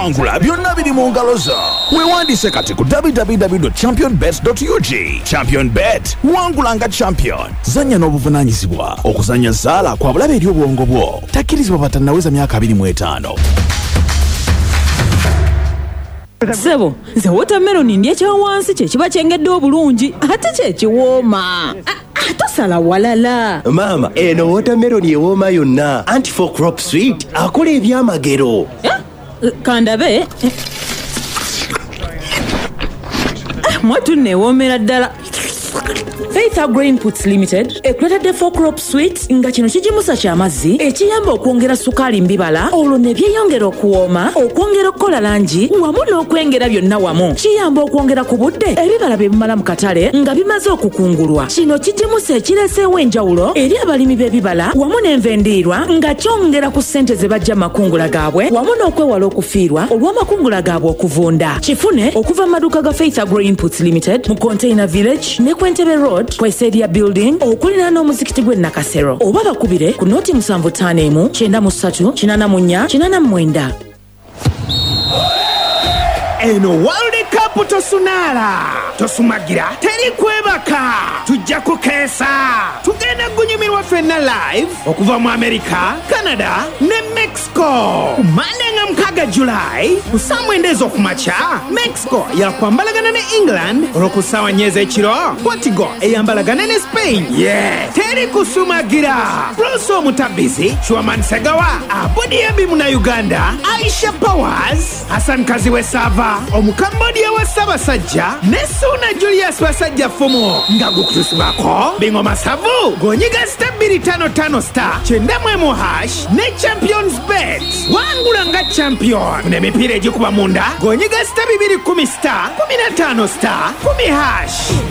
wangula byonna biri mu ngalo zo. Weewandiise kati ku www.championbet.ug. ChampionBet, wangula nga champion. Zanya n'obuvunaanyizibwa. Okuzanya zaala kwa bulabe eri obwongo bwo. Takkirizibwa batannaweza myaka 25. Sebo, nze watermelon ndye kya wansi kye kiba kyengedde obulungi ate kye kiwooma. Tosala walala. Mama, eno watermelon ewooma yonna. Anti-4 crop sweet akola ebyamagero. Kandabe. Mwatu newoomera ddala. Faith Grain Puts Limited ekuleta 4 crop sweet nga kino kijimusa ky'amazzi ekiyamba okwongera sukali mbibala olwo ne byeyongera okuwooma okwongera okukola langi wamu n'okwengera byonna wamu kiyamba okwongera ku budde ebibala bye bimala mu katale nga bimaze okukungulwa. Kino kijimusa ekireeseewo enjawulo eri abalimi b'ebibala wamu n'envendiirwa nga kyongera ku ssente ze bajja makungula gaabwe wamu n'okwewala okufiirwa olw'amakungula gaabwe okuvunda. Kifune okuva mu maduuka ga Faith Grain Puts Limited mu Container Village ne Kwentebe Road Kwesedia Building okulina n'omuzikiti gwe Nakasero oba bakubire ku noti 751 93 84 89. Eno World Cup tosumagira teri kwebaka tujja kukeesa tugenda gunyumirwa ffenna live okuva mu America, Canada ne Mexico. Monday nga 6 July ku saa 9 ez'okumakya Mexico yakwambalagana ne England olw'oku ssaawa 4 ez'ekiro Portugal eyambalagana ne Spain. Teri kusumagira. Bruce Omutabizi, Chouamani Segawa, Abudi Ebimu na Uganda, Aisha Powers, Hassan Kaziwe Sava, Omukambodia wa Ssaabasajja ne Suna Julius Basajja Fumu nga gukutusibako Bingoma Savu gonyiga *255* 91# ne Champions Bet wangula nga champion n'emipiira egikuba munda gonyiga *210*15* 10#.